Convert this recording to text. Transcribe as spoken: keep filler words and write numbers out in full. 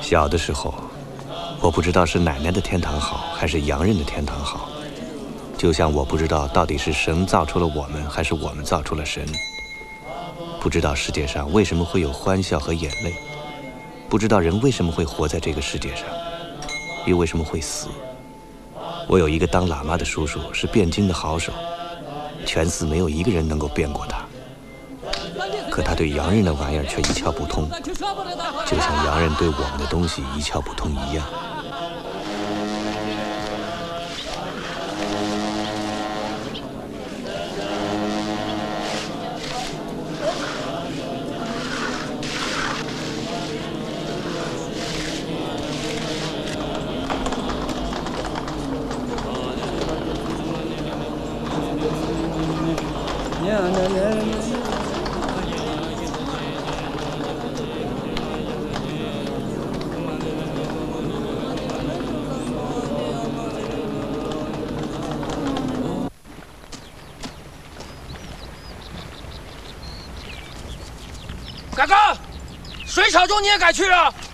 小的时候，我不知道是奶奶的天堂好，还是洋人的天堂好。就像我不知道到底是神造出了我们，还是我们造出了神。不知道世界上为什么会有欢笑和眼泪，不知道人为什么会活在这个世界上，又为什么会死。我有一个当喇嘛的叔叔，是辩经的好手，全寺没有一个人能够辩过他。可他对洋人的玩意儿却一窍不通，就像洋人对我们的东西一窍不通一样。 嘎嘎，水草中你也该去了。